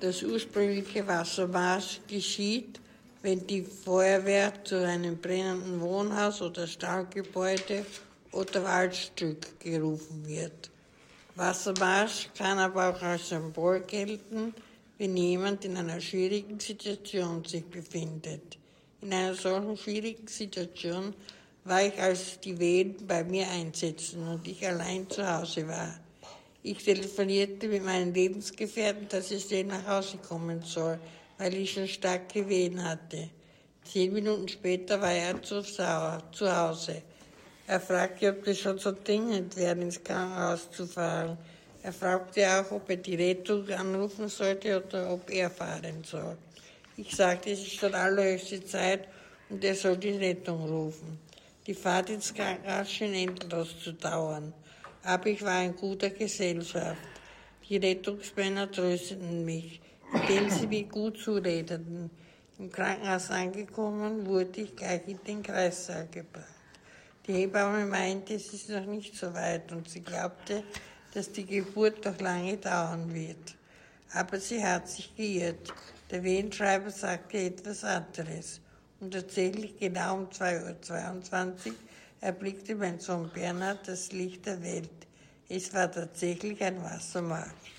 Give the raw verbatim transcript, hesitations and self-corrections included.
Das ursprüngliche Wassermarsch geschieht, wenn die Feuerwehr zu einem brennenden Wohnhaus oder Stallgebäude oder Waldstück gerufen wird. Wassermarsch kann aber auch als Symbol gelten, wenn jemand in einer schwierigen Situation sich befindet. In einer solchen schwierigen Situation war ich, als die Wehen bei mir einsetzten und ich allein zu Hause war. Ich telefonierte mit meinem Lebensgefährten, dass ich schnell nach Hause kommen soll, weil ich schon starke Wehen hatte. Zehn Minuten später war er zu, zu Hause. Er fragte, ob das schon so dringend wäre, ins Krankenhaus zu fahren. Er fragte auch, ob er die Rettung anrufen sollte oder ob er fahren soll. Ich sagte, es ist schon allerhöchste Zeit und er soll die Rettung rufen. Die Fahrt ins Krankenhaus schien endlos zu dauern. Aber ich war in guter Gesellschaft. Die Rettungsmänner trösteten mich, indem sie mir gut zuredeten. Im Krankenhaus angekommen, wurde ich gleich in den Kreissaal gebracht. Die Hebamme meinte, es ist noch nicht so weit und sie glaubte, dass die Geburt noch lange dauern wird. Aber sie hat sich geirrt. Der Wehenschreiber sagte etwas anderes. Und tatsächlich genau um zwei Uhr zweiundzwanzig erblickte mein Sohn Bernhard das Licht der Welt. Es war tatsächlich ein Wassermarsch.